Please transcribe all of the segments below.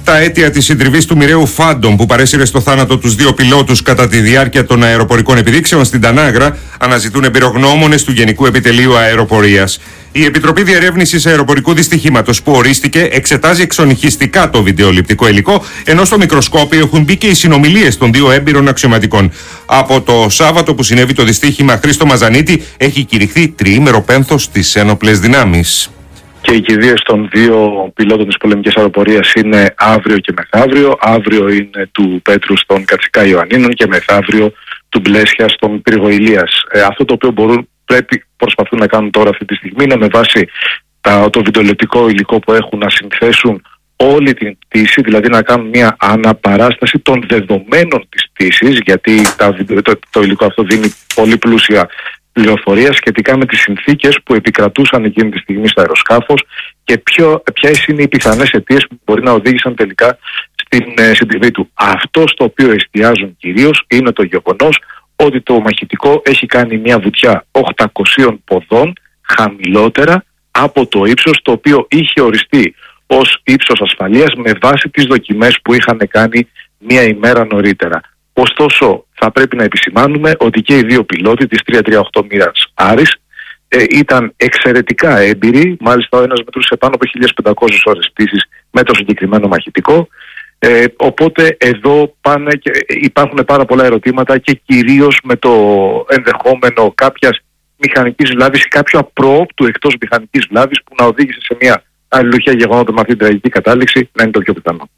Τα αίτια της συντριβής του μοιραίου Phantom που παρέσυρε στο θάνατο τους δύο πιλότους κατά τη διάρκεια των αεροπορικών επιδείξεων στην Τανάγρα αναζητούν εμπειρογνώμονες του Γενικού Επιτελείου Αεροπορίας. Η Επιτροπή Διερεύνησης Αεροπορικού Δυστυχήματος που ορίστηκε εξετάζει εξονυχιστικά το βιντεοληπτικό υλικό, ενώ στο μικροσκόπιο έχουν μπει και οι συνομιλίες των δύο έμπειρων αξιωματικών. Από το Σάββατο που συνέβη το δυστύχημα, Χρήστο Μαζανίτη, έχει κηρυχθεί τριήμερο πένθος στις ένοπλες δυνάμεις. Και οι κηδείες των δύο πιλότων της πολεμικής αεροπορίας είναι αύριο και μεθαύριο. Αύριο είναι του Πέτρου στον Κατσικά Ιωαννίνων και μεθαύριο του Μπλέσια στον Πύργο Ηλίας. Αυτό το οποίο προσπαθούν να κάνουν τώρα αυτή τη στιγμή είναι με βάση το βιντεοληπτικό υλικό που έχουν να συνθέσουν όλη την πτήση, δηλαδή να κάνουν μια αναπαράσταση των δεδομένων της πτήσης, γιατί το υλικό αυτό δίνει πολύ πλούσια πληροφορία σχετικά με τις συνθήκες που επικρατούσαν εκείνη τη στιγμή στο αεροσκάφος και ποιες είναι οι πιθανές αιτίες που μπορεί να οδήγησαν τελικά στην συντριβή του. Αυτό στο οποίο εστιάζουν κυρίως είναι το γεγονός ότι το μαχητικό έχει κάνει μια βουτιά 800 ποδών χαμηλότερα από το ύψος το οποίο είχε οριστεί ως ύψος ασφαλείας με βάση τις δοκιμές που είχαν κάνει μία ημέρα νωρίτερα. Ωστόσο, θα πρέπει να επισημάνουμε ότι και οι δύο πιλότοι της 338 μοίρας Άρης ήταν εξαιρετικά έμπειροι, μάλιστα ο ένας μετρούσε πάνω από 1500 ώρες πτήσης με το συγκεκριμένο μαχητικό. Οπότε εδώ υπάρχουν πάρα πολλά ερωτήματα και κυρίως με το ενδεχόμενο κάποιας μηχανικής βλάβης ή κάποιο απροόπτου εκτός μηχανικής βλάβης που να οδήγησε σε μια αλληλουχία γεγονότα με αυτή την τραγική κατάληξη να είναι το πιο πιθανό.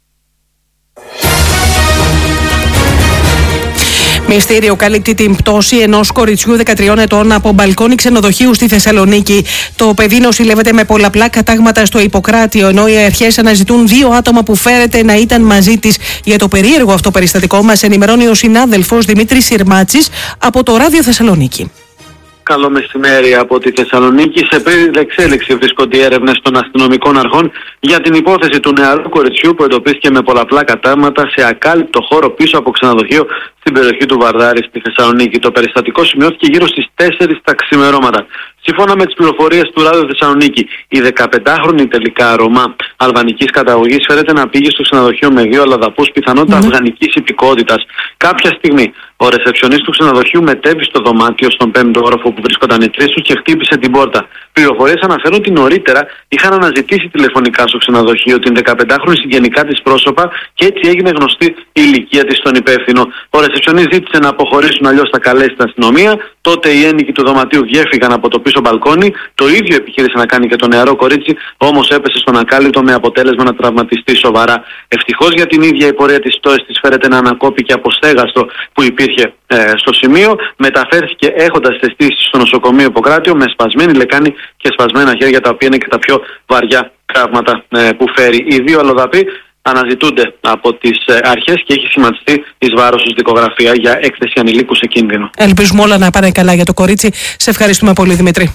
Μυστήριο καλύπτει την πτώση ενός κοριτσιού 13 ετών από μπαλκόνι ξενοδοχείου στη Θεσσαλονίκη. Το παιδί νοσηλεύεται με πολλαπλά κατάγματα στο Ιπποκράτιο, ενώ οι αρχές αναζητούν δύο άτομα που φέρεται να ήταν μαζί της. Για το περίεργο αυτό περιστατικό μας ενημερώνει ο συνάδελφος Δημήτρης Συρμάτσης από το Ράδιο Θεσσαλονίκη. Καλό μεσημέρι από τη Θεσσαλονίκη. Σε πλήρη εξέλιξη βρίσκονται οι έρευνες των αστυνομικών αρχών για την υπόθεση του νεαρού κοριτσιού που εντοπίστηκε με πολλαπλά κατάγματα σε ακάλυπτο χώρο πίσω από ξενοδοχείο στην περιοχή του Βαρδάρη στη Θεσσαλονίκη. Το περιστατικό σημειώθηκε γύρω στις 4 τα ξημερώματα. Σύμφωνα με τις πληροφορίες του Ράδιο Θεσσαλονίκη, η 15χρονη τελικά Ρωμά αλβανικής καταγωγής φέρεται να πήγε στο ξενοδοχείο με δύο αλλοδαπούς, πιθανότητα αφγανικής υπηκότητας. Κάποια στιγμή ο ρεσεψιονίστ του ξενοδοχείου μετέβη στο δωμάτιο στον 5ο όροφο που βρίσκονταν οι τρεις του και χτύπησε την πόρτα. Πληροφορίες αναφέρουν ότι νωρίτερα είχαν αναζητήσει τηλεφωνικά στο ξενοδοχείο την 15χρονη συγγενικά της πρόσωπα και έτσι έγινε γνωστή η ηλικία της στον υπεύθυνο. Ο ρεσεψιονίστ ζήτησε να αποχωρήσουν, αλλιώς θα καλέσει την αστυνομία. Τότε οι ένοικοι του δωματίου διέφυγαν από το πίσω μπαλκόνι. Το ίδιο επιχείρησε να κάνει και το νεαρό κορίτσι, όμως έπεσε στον ακάλυπτο με αποτέλεσμα να τραυματιστεί σοβαρά. Ευτυχώς για την ίδια η πορεία της πτώσης της φέρεται να ανακόπηκε από στέγαστο που υπήρχε στο σημείο. Μεταφέρθηκε έχοντας αισθήσεις στο νοσοκομείο Ιπποκράτιο με σπασμένη λεκάνη και σπασμένα χέρια, τα οποία είναι και τα πιο βαριά τραύματα που φέρει. Οι δύο αλλοδαποί αναζητούνται από τις αρχές και έχει σχηματιστεί εις βάρος τους δικογραφία για έκθεση ανηλίκου σε κίνδυνο. Ελπίζουμε όλα να πάνε καλά για το κορίτσι. Σε ευχαριστούμε πολύ, Δημήτρη.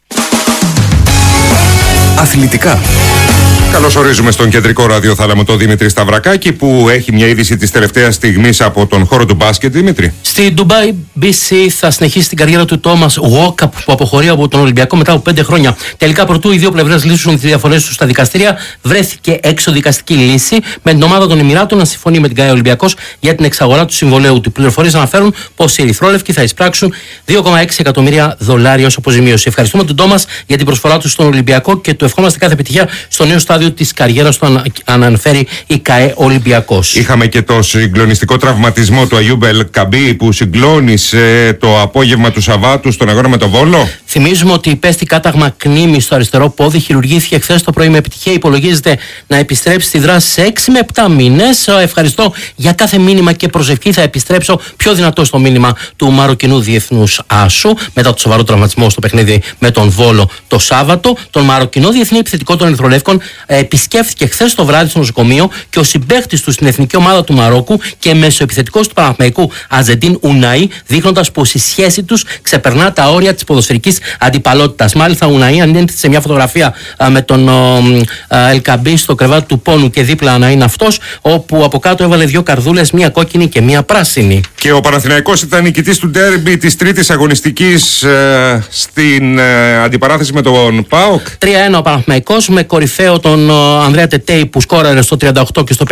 Αθλητικά. Καλώς ορίζουμε στον κεντρικό ραδιοθάλαμο τον Δημήτρη Σταυρακάκη που έχει μια είδηση της τελευταίας στιγμής από τον χώρο του μπάσκετ. Δημήτρη. Στη Dubai BC θα συνεχίσει την καριέρα του Τόμας Γουόκαπ που αποχωρεί από τον Ολυμπιακό μετά από 5 χρόνια. Τελικά, προτού οι δύο πλευρές λύσουν τις διαφορές τους στα δικαστήρια, βρέθηκε εξωδικαστική λύση με την ομάδα των Εμιράτων να συμφωνεί με την ΚΑΕ Ολυμπιακός για την εξαγορά του συμβολέου του. Πληροφορίες αναφέρουν πως οι Ερυθρόλευκοι θα εισπράξουν $2,6 εκατομμύρια ως αποζημίωση. Ευχαριστούμε τον Τόμας για την προσφορά του στον Ολυμπιακό και του ευχόμαστε κάθε επιτυχία στο νέο στάδιο της καριέρας του, αναφέρει η ΚΑΕ Ολυμπιακός. Είχαμε και το συγκλονιστικό τραυματισμό του Αγιούμπ Ελ Καμπί που συγκλώνησε το απόγευμα του Σαββάτου στον αγώνα με το Βόλο. Θυμίζουμε ότι υπέστη κάταγμα κνήμη στο αριστερό πόδι, χειρουργήθηκε χθες το πρωί με επιτυχία. Υπολογίζεται να επιστρέψει στη δράση σε 6 με 7 μήνες. Ευχαριστώ για κάθε μήνυμα και προσευχή. Θα επιστρέψω πιο δυνατό στο μήνυμα του Μαροκινού Διεθνούς Άσου μετά το σοβαρό τραυματισμό στο παιχνίδι με τον Βόλο το Σάββατο. Τον Μαροκινό Διεθνή Επιθετικό των Ερυθρολεύκων επισκέφθηκε χθες το βράδυ στο νοσοκομείο και ο συμπαίκτης του στην εθνική ομάδα του Μαρόκου και μεσοεπιθετικός του Παναθηναϊκού Αζεντίν Ουναή, δείχνοντας πως η σχέση τους ξεπερνά τα όρια της ποδοσφαιρικής αντιπαλότητας. Μάλιστα, ο Ουναή ανέντυχε σε μια φωτογραφία με τον Ελκαμπή στο κρεβάτι του πόνου και δίπλα να είναι αυτός, όπου από κάτω έβαλε δύο καρδούλες, μία κόκκινη και μία πράσινη. Και ο Παναθηναϊκός ήταν νικητής του ντέρμπι της τρίτης αγωνιστικής στην αντιπαράθεση με τον ΠΑΟΚ. 3-1 ο Παναθηναϊκός με κορυφαίο τον Ανδρέα Τετέι που σκόραρε στο 38 και στο